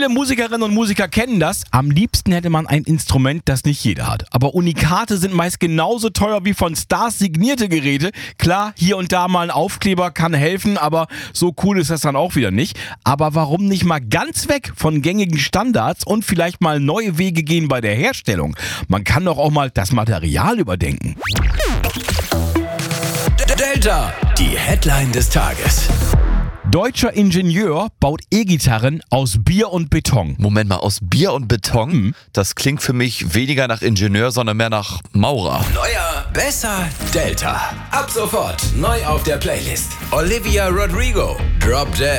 Viele Musikerinnen und Musiker kennen das. Am liebsten hätte man ein Instrument, das nicht jeder hat. Aber Unikate sind meist genauso teuer wie von Stars signierte Geräte. Klar, hier und da mal ein Aufkleber kann helfen, aber so cool ist das dann auch wieder nicht. Aber warum nicht mal ganz weg von gängigen Standards und vielleicht mal neue Wege gehen bei der Herstellung? Man kann doch auch mal das Material überdenken. Delta, die Headline des Tages. Deutscher Ingenieur baut E-Gitarren aus Bier und Beton. Moment mal, aus Bier und Beton? Das klingt für mich weniger nach Ingenieur, sondern mehr nach Maurer. Neuer, besser, Delta. Ab sofort neu auf der Playlist. Olivia Rodrigo, Drop Dead.